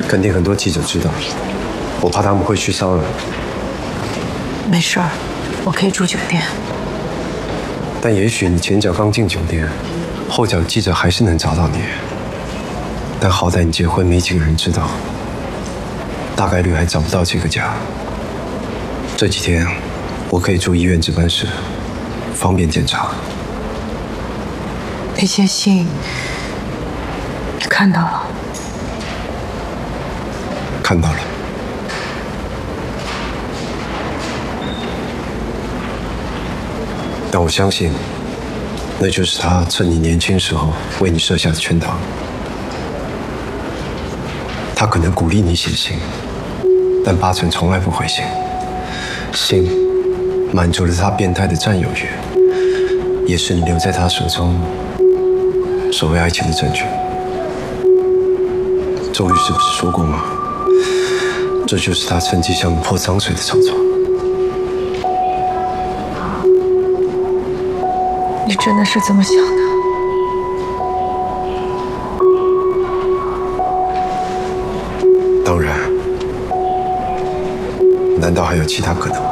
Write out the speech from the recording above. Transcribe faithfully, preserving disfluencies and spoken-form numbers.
肯定很多记者知道，我怕他们会去骚扰。 没事儿，我可以住酒店。 但也许你前脚刚进酒店，后脚记者还是能找到你。但好歹你结婚没几个人知道，大概率还找不到这个家。这几天我可以住医院值班室，方便检查。 那些信你看到了？ 看到了。但我相信，那就是他趁你年轻时候为你设下的圈套。他可能鼓励你写信，但八成从来不回信。信满足了他变态的占有欲，也是你留在他手中所谓爱情的证据。周律师不是说过吗？这就是他趁机向你泼脏水的炒作。 你真的是这么想的？ 当然，难道还有其他可能吗？